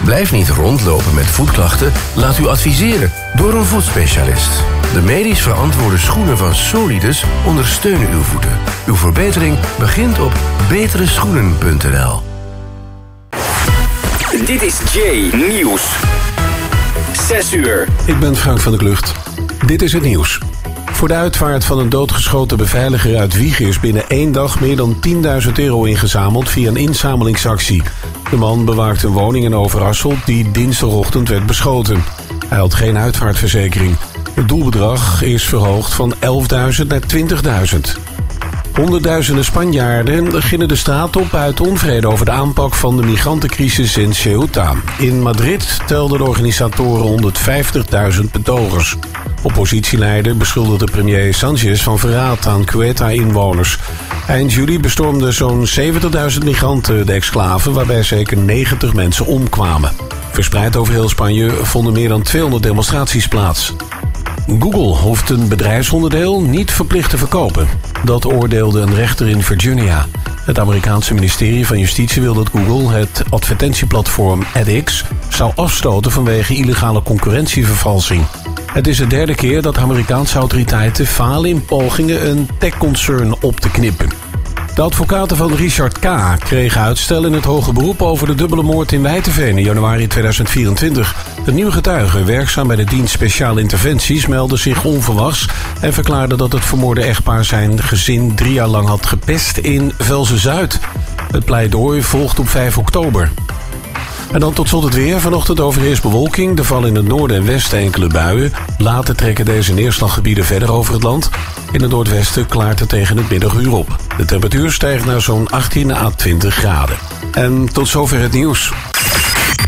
Blijf niet rondlopen met voetklachten. Laat u adviseren door een voetspecialist. De medisch verantwoorde schoenen van Solidus ondersteunen uw voeten. Uw verbetering begint op betereschoenen.nl. Dit is Jay Nieuws. 6 uur. Ik ben Frank van der Klucht. Dit is het nieuws. Voor de uitvaart van een doodgeschoten beveiliger uit Wijchen is binnen 1 dag meer dan €10.000 ingezameld via een inzamelingsactie. De man bewaakte een woning in Overasselt die dinsdagochtend werd beschoten. Hij had geen uitvaartverzekering. Het doelbedrag is verhoogd van 11.000 naar 20.000. Honderdduizenden Spanjaarden gingen de straat op uit onvrede over de aanpak van de migrantencrisis in Ceuta. In Madrid telden de organisatoren 150.000 betogers. Oppositieleider beschuldigde premier Sánchez van verraad aan Ceuta-inwoners. Eind juli bestormden zo'n 70.000 migranten de exclave, waarbij zeker 90 mensen omkwamen. Verspreid over heel Spanje vonden meer dan 200 demonstraties plaats. Google hoeft een bedrijfsonderdeel niet verplicht te verkopen. Dat oordeelde een rechter in Virginia. Het Amerikaanse ministerie van Justitie wil dat Google het advertentieplatform edX zou afstoten vanwege illegale concurrentievervalsing. Het is de 3e keer dat Amerikaanse autoriteiten falen in pogingen een techconcern op te knippen. De advocaten van Richard K. kregen uitstel in het hoge beroep over de dubbele moord in Wijtenveen in januari 2024. Een nieuwe getuige, werkzaam bij de dienst speciale interventies, meldde zich onverwachts en verklaarde dat het vermoorde echtpaar zijn gezin 3 jaar lang had gepest in Velzen-Zuid. Het pleidooi volgt op 5 oktober. En dan tot slot het weer. Vanochtend overheerst bewolking. Er vallen in het noorden en westen enkele buien. Later trekken deze neerslaggebieden verder over het land. In het noordwesten klaart het tegen het middaguur op. De temperatuur stijgt naar zo'n 18 à 20 graden. En tot zover het nieuws.